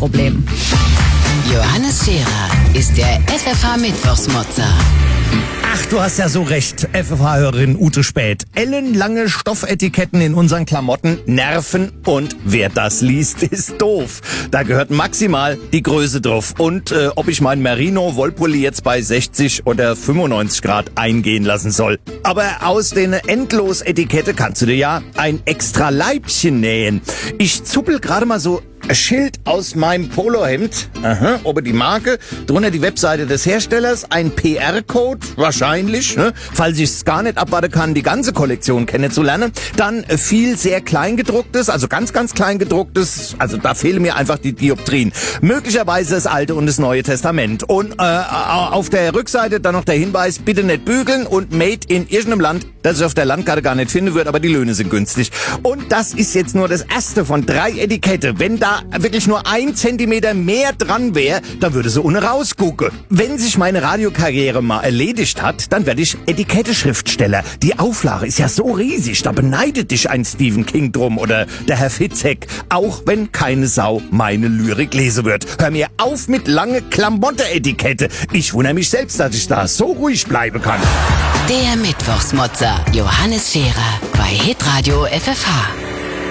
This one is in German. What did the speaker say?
Problem. Johannes Scherer ist der FFH-Mittwochsmotzer. Ach, du hast ja so recht, FFH-Hörerin Ute Späth. Ellenlange Stoffetiketten in unseren Klamotten nerven und wer das liest, ist doof. Da gehört maximal die Größe drauf. Und ob ich mein Merino-Wollpulli jetzt bei 60 oder 95 Grad eingehen lassen soll. Aber aus den Endlos-Etikette kannst du dir ja ein extra Leibchen nähen. Ich zuppel gerade mal so ein Schild aus meinem Polohemd, oben die Marke, drunter die Webseite des Herstellers, ein PR-Code, wahrscheinlich, falls ich es gar nicht abwarten kann, die ganze Kollektion kennenzulernen. Dann viel sehr Kleingedrucktes, also ganz, ganz Kleingedrucktes, also da fehlen mir einfach die Dioptrien. Möglicherweise das Alte und das Neue Testament. Und auf der Rückseite dann noch der Hinweis, bitte nicht bügeln und made in irgendeinem Land, das ich auf der Landkarte gar nicht finden würde, aber die Löhne sind günstig. Und das ist jetzt nur das erste von 3 Etikette. Wenn da wirklich nur 1 Zentimeter mehr dran wäre, dann würde sie ohne rausgucken. Wenn sich meine Radiokarriere mal erledigt hat, dann werde ich Etikette-Schriftsteller. Die Auflage ist ja so riesig, da beneidet dich ein Stephen King drum oder der Herr Fitzek, auch wenn keine Sau meine Lyrik lesen wird. Hör mir auf mit lange Klamotte-Etikette. Ich wundere mich selbst, dass ich da so ruhig bleiben kann. Der Mittwochsmotzer Johannes Scherer bei Hitradio FFH.